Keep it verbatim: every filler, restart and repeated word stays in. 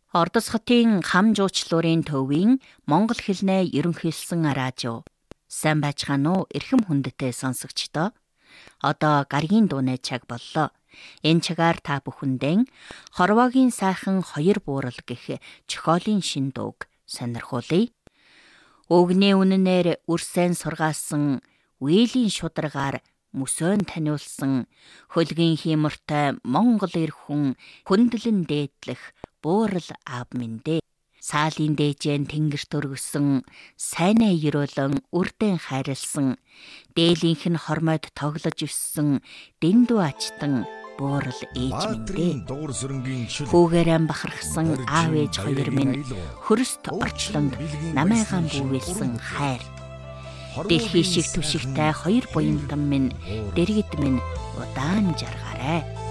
Ордос хотын хам жуучлуурын төвийн монгол хэлнээ ерөнхийлсөн радио. Сайн байцгаана уу эрхэм хүндтэй сонсогчдоо. Одоо гаргийн дууны цаг боллоо. Энэ цагаар та бүхэндээ хорвоогийн сайхан хоёр буурал гэх зохиолын шин дууг сонирхуулъя. Өгний үнэнээр үрсэн сургаасан үеийн шударгаар мөсөөн таниулсан хөлгийн хиймортой монгол эр хүн хүндлэн дээдлэх буурал аав минь дээ. Саалын дээжэн тэнгэрт өргөсөн сайнаа ерөөлөн үрдэн хайрлсан дээлийнх нь хормойд тоглож өссөн дэндүү ачтан буурал ээж минь дээ. Хүүгээрэн бахархсан аав ээж хоёр минь хөрөст орчлонд намайгаан бүүвэлсэн хайр. Дэлхий шиг түшигтэй хоёр буянтан минь дэргэд минь удаан жаргаарай.